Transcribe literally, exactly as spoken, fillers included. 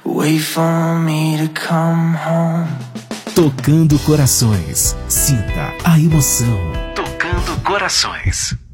Wait for me to come home. Tocando corações. Sinta a emoção. Tocando corações.